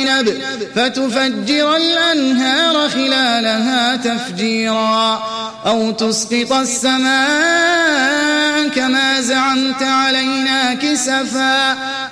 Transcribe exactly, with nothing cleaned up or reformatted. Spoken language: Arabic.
عنب فتفجر الأنهار خلالها تفجيرا أو تسقط السماء كما زعمت علينا كسفا